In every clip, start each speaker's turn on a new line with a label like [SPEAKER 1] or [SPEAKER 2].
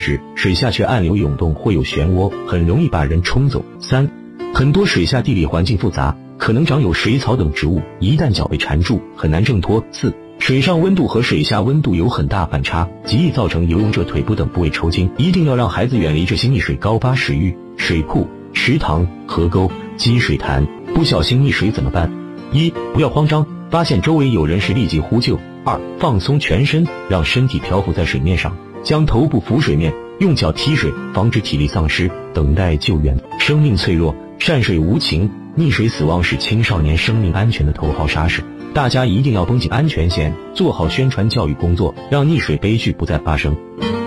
[SPEAKER 1] 时，水下却暗流涌动或有漩涡，很容易把人冲走。3. 很多水下地理环境复杂，可能长有水草等植物，一旦脚被缠住，很难挣脱。4. 水上温度和水下温度有很大反差，极易造成游泳者腿部等部位抽筋，一定要让孩子远离这些溺水高洼水域、水库、池塘、河沟、积水潭。不小心溺水怎么办？1. 不要慌张，发现周围有人时立即呼救。2. 放松全身，让身体漂浮在水面上，将头部浮水面，用脚踢水，防止体力丧失，等待救援。生命脆弱，善水无情，溺水死亡是青少年生命安全的头号杀手。大家一定要绷紧安全线，做好宣传教育工作，让溺水悲剧不再发生。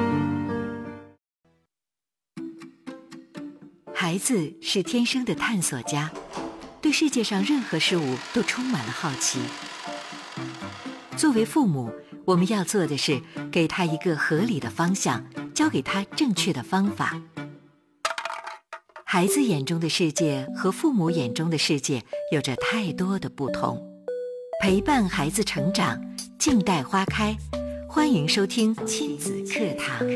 [SPEAKER 2] 孩子是天生的探索家，对世界上任何事物都充满了好奇。作为父母，我们要做的是给他一个合理的方向，教给他正确的方法。孩子眼中的世界和父母眼中的世界有着太多的不同。陪伴孩子成长，静待花开。欢迎收听亲子课堂。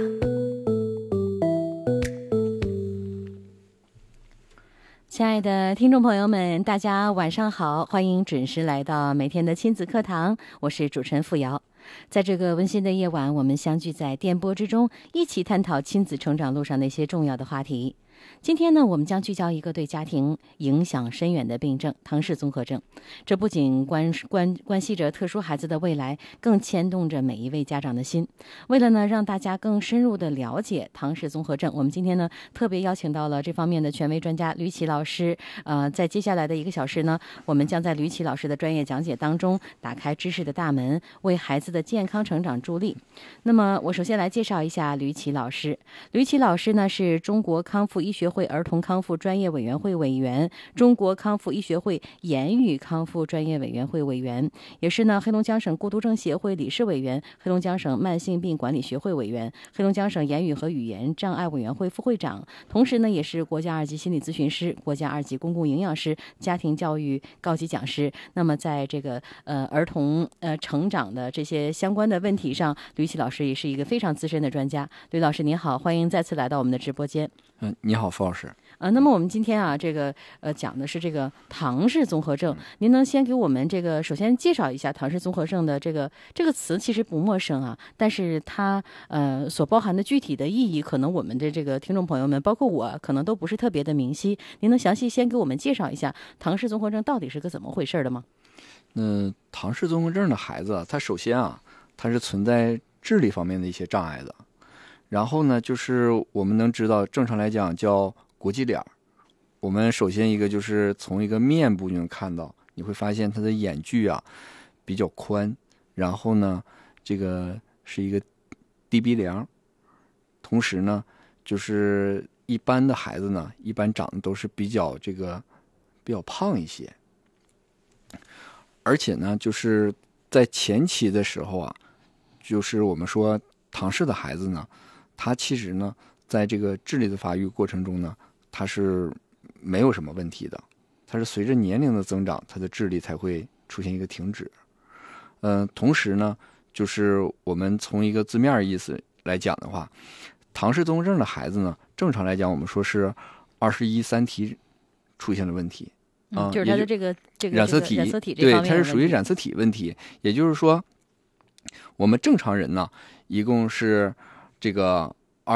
[SPEAKER 3] 亲爱的听众朋友们，大家晚上好，欢迎准时来到每天的亲子课堂，我是主持人付瑶。在这个温馨的夜晚，我们相聚在电波之中，一起探讨亲子成长路上那些重要的话题。今天呢，我们将聚焦一个对家庭影响深远的病症——唐氏综合症。这不仅关系着特殊孩子的未来，更牵动着每一位家长的心。为了呢，让大家更深入的了解唐氏综合症，我们今天呢，特别邀请到了这方面的权威专家吕琦老师。在接下来的1个小时呢，我们将在吕琦老师的专业讲解当中，打开知识的大门，为孩子的健康成长助力。那么，我首先来介绍一下吕琦老师。吕琦老师呢，是中国康复医学会儿童康复专业委员会委员，中国康复医学会言语康复专业委员会委员，也是呢黑龙江省孤独症协会理事委员，黑龙江省慢性病管理学会委员，黑龙江省言语和语言障碍委员会副会长，同时呢也是国家2级心理咨询师、国家2级公共营养师、家庭教育高级讲师。那么在这个儿童成长的这些相关的问题上，吕琦老师也是一个非常资深的专家。吕老师您好，欢迎再次来到我们的直播间。
[SPEAKER 4] 你好，付老师。
[SPEAKER 3] 那么我们今天这个讲的是这个唐氏综合症。您能先给我们这个首先介绍一下唐氏综合症的这个词？其实不陌生啊，但是它所包含的具体的意义，可能我们的这个听众朋友们，包括我，可能都不是特别的明晰。您能详细先给我们介绍一下唐氏综合症到底是个怎么回事的吗？
[SPEAKER 4] 唐氏综合症的孩子，他首先他是存在智力方面的一些障碍的。然后呢，就是我们能知道，正常来讲叫国际脸。我们首先一个就是从一个面部就能看到，你会发现他的眼距比较宽，然后呢，这个是一个低鼻梁。同时呢，就是一般的孩子呢，一般长得都是比较胖一些。而且呢，就是在前期的时候就是我们说唐氏的孩子呢，他其实呢，在这个智力的发育过程中呢，他是没有什么问题的。他是随着年龄的增长，他的智力才会出现一个停止。同时呢，就是我们从一个字面意思来讲的话，唐氏综合症的孩子呢，正常来讲，我们说是21三体出现了问题。
[SPEAKER 3] 就是他的这个
[SPEAKER 4] 染色体对，它是属于染色体问题。也就是说，我们正常人呢，一共是这个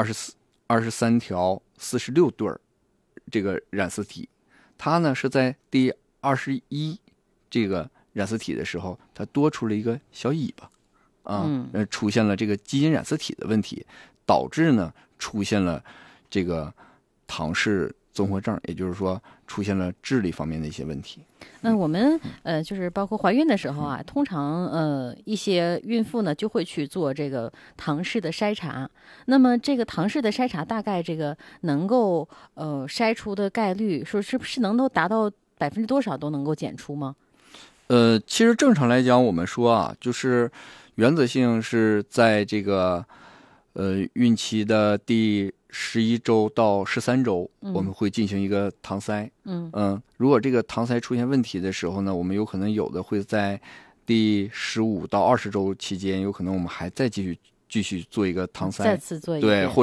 [SPEAKER 4] 23条46对这个染色体，它呢是在第21这个染色体的时候，它多出了一个小尾巴出现了这个基因染色体的问题，导致呢出现了这个唐氏综合症，也就是说出现了智力方面的一些问题。
[SPEAKER 3] 我们就是包括怀孕的时候通常一些孕妇呢就会去做这个唐氏的筛查。那么这个唐氏的筛查大概这个能够筛出的概率，说是不是能够达到多少都能够检出吗？
[SPEAKER 4] 其实正常来讲，我们说就是原则性是在这个孕期的第11周到13周，我们会进行一个唐筛。如果这个唐筛出现问题的时候呢，我们有可能有的会在第15到20周期间，有可能我们还再继续继续做一个搪塞，
[SPEAKER 3] 再次做一
[SPEAKER 4] 对，
[SPEAKER 3] 遍
[SPEAKER 4] 或